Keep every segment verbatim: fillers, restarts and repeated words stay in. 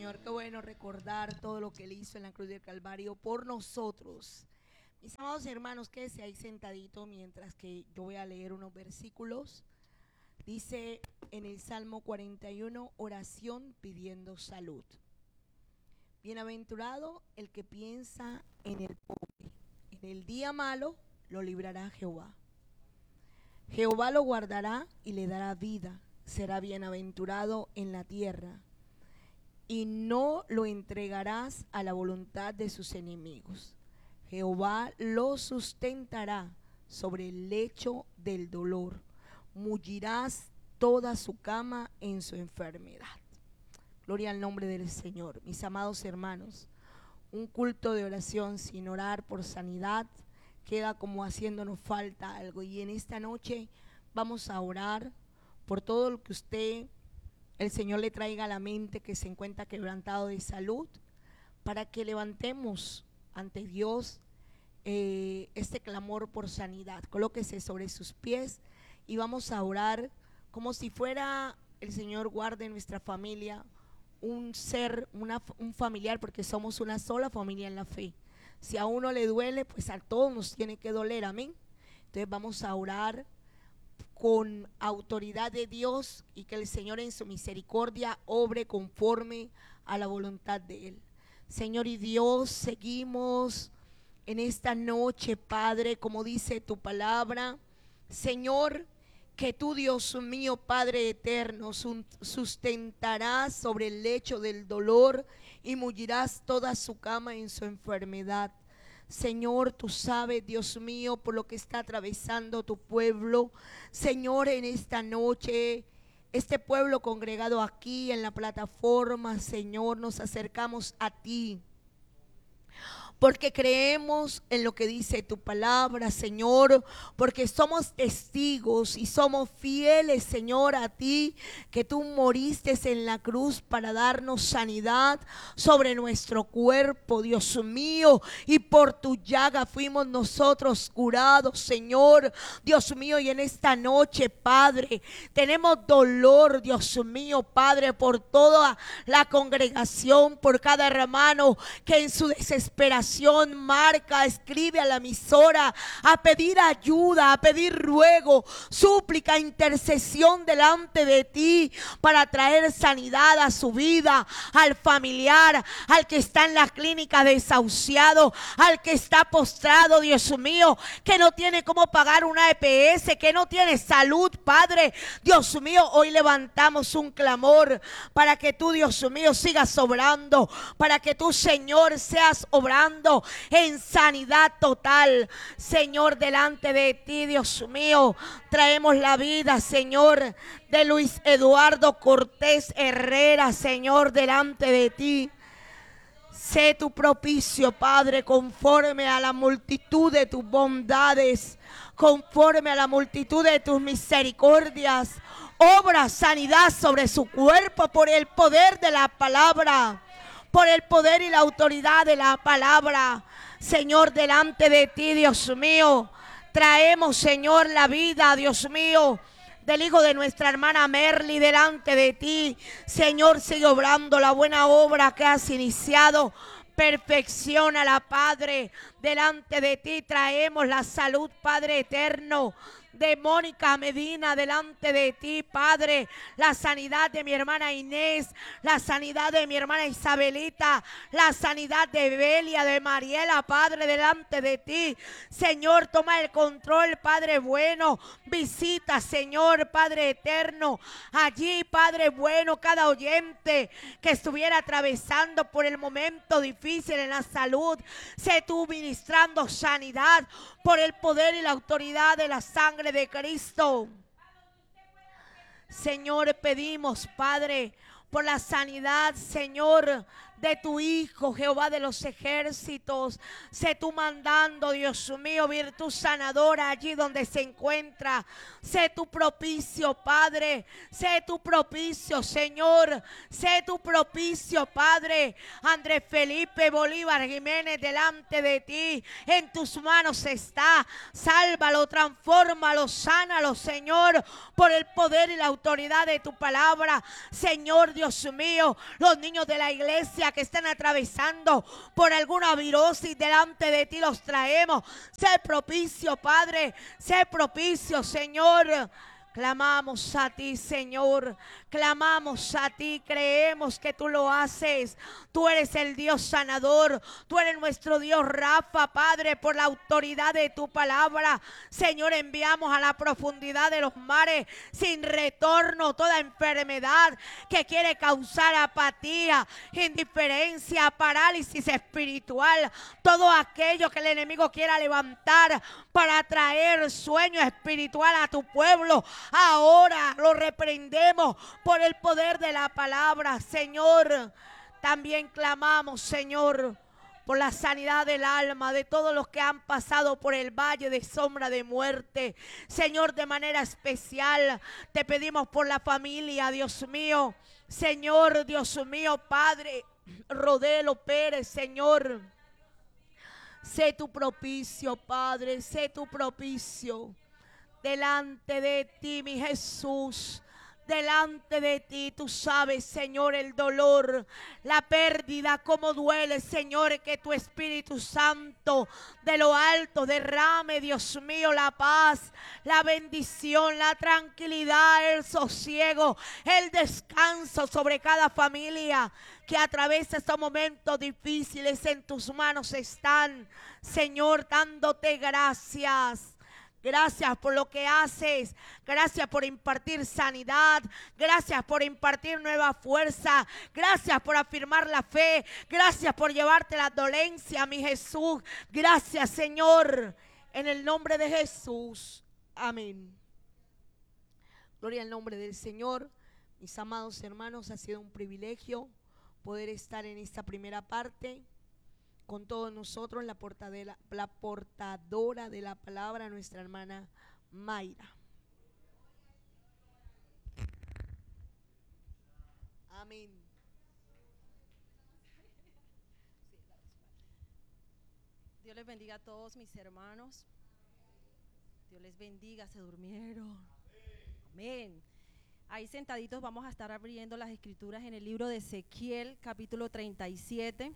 Señor, qué bueno recordar todo lo que Él hizo en la cruz del Calvario por nosotros. Mis amados hermanos, quédese ahí sentadito mientras que yo voy a leer unos versículos. Dice en el Salmo cuarenta y uno, oración pidiendo salud. Bienaventurado el que piensa en el pobre, en el día malo lo librará Jehová. Jehová lo guardará y le dará vida, será bienaventurado en la tierra, y no lo entregarás a la voluntad de sus enemigos. Jehová lo sustentará sobre el lecho del dolor, mullirás toda su cama en su enfermedad. Gloria al nombre del Señor. Mis amados hermanos, un culto de oración sin orar por sanidad queda como haciéndonos falta algo, y en esta noche vamos a orar por todo lo que usted, el Señor le traiga a la mente, que se encuentra quebrantado de salud, para que levantemos ante Dios eh, este clamor por sanidad. Colóquese sobre sus pies y vamos a orar como si fuera el Señor guarde en nuestra familia un ser, una, un familiar, porque somos una sola familia en la fe. Si a uno le duele, pues a todos nos tiene que doler, amén. Entonces vamos a orar con autoridad de Dios, y que el Señor en su misericordia obre conforme a la voluntad de Él. Señor y Dios, seguimos en esta noche, Padre, como dice tu palabra, Señor, que tú, Dios mío, Padre eterno, sustentarás sobre el lecho del dolor y mullirás toda su cama en su enfermedad. Señor, tú sabes, Dios mío, por lo que está atravesando tu pueblo. Señor, en esta noche, este pueblo congregado aquí en la plataforma, Señor, nos acercamos a ti, porque creemos en lo que dice tu palabra, Señor, porque somos testigos y somos fieles, Señor, a ti, que tú moriste en la cruz para darnos sanidad sobre nuestro cuerpo, Dios mío, y por tu llaga fuimos nosotros curados, Señor, Dios mío. Y en esta noche, Padre, tenemos dolor, Dios mío, Padre, por toda la congregación, por cada hermano que en su desesperación marca, escribe a la emisora a pedir ayuda, a pedir ruego, súplica, intercesión delante de ti para traer sanidad a su vida, al familiar, al que está en la clínica desahuciado, al que está postrado, Dios mío, que no tiene cómo pagar una E P S, que no tiene salud, Padre, Dios mío. Hoy levantamos un clamor para que tú, Dios mío, sigas obrando, para que tú, Señor, seas obrando en sanidad total, Señor. Delante de ti, Dios mío, traemos la vida, Señor, de Luis Eduardo Cortés Herrera, Señor, delante de ti. Sé tu propicio, Padre, conforme a la multitud de tus bondades, conforme a la multitud de tus misericordias. Obra sanidad sobre su cuerpo por el poder de la palabra, por el poder y la autoridad de la palabra. Señor, delante de ti, Dios mío, traemos, Señor, la vida, Dios mío, del hijo de nuestra hermana Merly delante de ti. Señor, sigue obrando la buena obra que has iniciado. Perfecciónala, Padre. Delante de ti traemos la salud, Padre eterno, de Mónica Medina, delante de ti, Padre, la sanidad de mi hermana Inés, la sanidad de mi hermana Isabelita, la sanidad de Belia, de Mariela, Padre, delante de ti. Señor, toma el control, Padre bueno, visita, Señor, Padre eterno, allí, Padre bueno, cada oyente que estuviera atravesando por el momento difícil en la salud, sé tú ministrando sanidad por el poder y la autoridad de la sangre de Cristo. Señor, pedimos, Padre, por la sanidad, Señor, de tu Hijo, Jehová de los ejércitos. Sé tú mandando, Dios mío, virtud sanadora allí donde se encuentra. Sé tu propicio, Padre. Sé tu propicio, Señor. Sé tu propicio, Padre. Andrés Felipe Bolívar Jiménez, delante de ti, en tus manos está. Sálvalo, transfórmalo, sánalo, Señor, por el poder y la autoridad de tu palabra. Señor Dios mío, los niños de la iglesia que están atravesando por alguna virosis, delante de ti los traemos. Sé propicio, Padre. Sé propicio, Señor. Clamamos a ti, Señor. Clamamos a ti. Creemos que tú lo haces. Tú eres el Dios sanador. Tú eres nuestro Dios Rafa, Padre, por la autoridad de tu palabra. Señor, enviamos a la profundidad de los mares sin retorno toda enfermedad que quiere causar apatía, indiferencia, parálisis espiritual. Todo aquello que el enemigo quiera levantar para traer sueño espiritual a tu pueblo, ahora lo reprendemos por el poder de la palabra, Señor. También clamamos, Señor, por la sanidad del alma de todos los que han pasado por el valle de sombra de muerte. Señor, de manera especial te pedimos por la familia, Dios mío. Señor, Dios mío, Padre Rodelo Pérez, Señor. Sé tu propicio, Padre, sé tu propicio. Delante de ti, mi Jesús, delante de ti, tú sabes, Señor, el dolor, la pérdida, cómo duele, Señor, que tu Espíritu Santo de lo alto derrame, Dios mío, la paz, la bendición, la tranquilidad, el sosiego, el descanso sobre cada familia que atraviesa estos momentos difíciles. En tus manos están, Señor, dándote gracias. Gracias por lo que haces. Gracias por impartir sanidad. Gracias por impartir nueva fuerza. Gracias por afirmar la fe. Gracias por llevarte la dolencia, mi Jesús. Gracias, Señor. En el nombre de Jesús. Amén. Gloria al nombre del Señor. Mis amados hermanos, ha sido un privilegio poder estar en esta primera parte con todos nosotros, la portadora, la portadora de la palabra, nuestra hermana Mayra. Amén. Dios les bendiga a todos mis hermanos. Dios les bendiga, se durmieron. Amén. Ahí sentaditos vamos a estar abriendo las escrituras en el libro de Ezequiel, capítulo treinta y siete.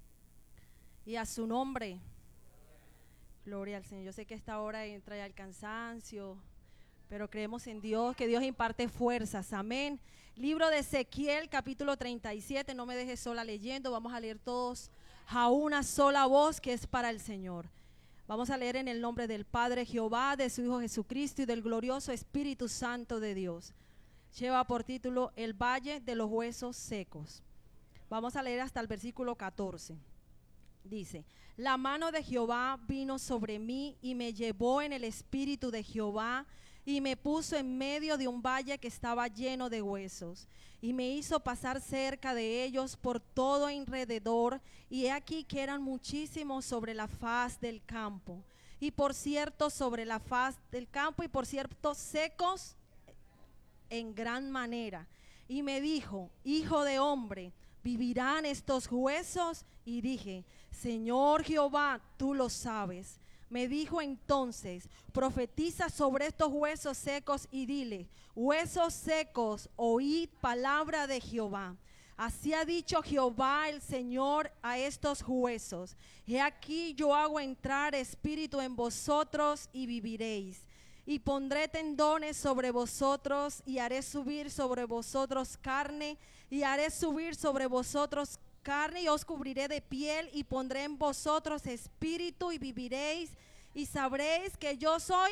Y a su nombre, gloria al Señor. Yo sé que esta hora entra ya el cansancio, pero creemos en Dios, que Dios imparte fuerzas. Amén. Libro de Ezequiel, capítulo treinta y siete. No me dejes sola leyendo. Vamos a leer todos a una sola voz, que es para el Señor. Vamos a leer en el nombre del Padre Jehová, de su Hijo Jesucristo y del glorioso Espíritu Santo de Dios. Lleva por título El Valle de los Huesos Secos. Vamos a leer hasta el versículo catorce. Dice: la mano de Jehová vino sobre mí y me llevó en el espíritu de Jehová y me puso en medio de un valle que estaba lleno de huesos y me hizo pasar cerca de ellos por todo alrededor, y he aquí que eran muchísimos sobre la faz del campo, y por cierto sobre la faz del campo y por cierto secos en gran manera. Y me dijo: hijo de hombre, ¿vivirán estos huesos? Y dije: Señor Jehová, tú lo sabes. Me dijo entonces: profetiza sobre estos huesos secos y dile: huesos secos, oíd palabra de Jehová. Así ha dicho Jehová el Señor a estos huesos: he aquí yo hago entrar espíritu en vosotros y viviréis. Y pondré tendones sobre vosotros y haré subir sobre vosotros carne, y haré subir sobre vosotros carne y os cubriré de piel, y pondré en vosotros espíritu y viviréis, y sabréis que yo soy.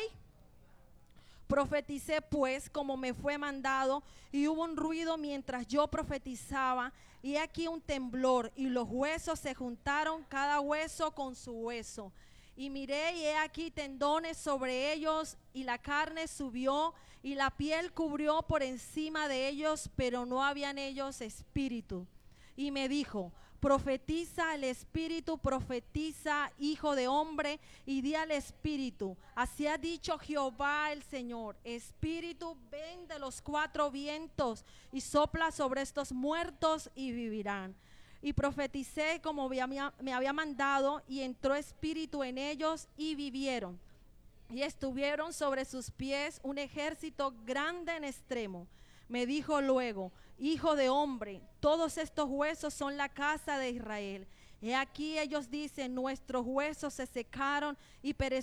Profeticé pues como me fue mandado, y hubo un ruido mientras yo profetizaba, y aquí un temblor, y los huesos se juntaron cada hueso con su hueso. Y miré, y he aquí tendones sobre ellos, y la carne subió, y la piel cubrió por encima de ellos, pero no había en ellos espíritu. Y me dijo: Profetiza el espíritu, profetiza, hijo de hombre, y di al espíritu, así ha dicho Jehová el Señor, espíritu, ven de los cuatro vientos y sopla sobre estos muertos y vivirán. Y profeticé como me había, me había mandado, y entró espíritu en ellos y vivieron. Y estuvieron sobre sus pies un ejército grande en extremo. Me dijo luego, hijo de hombre, todos estos huesos son la casa de Israel. He aquí ellos dicen, nuestros huesos se secaron y perecieron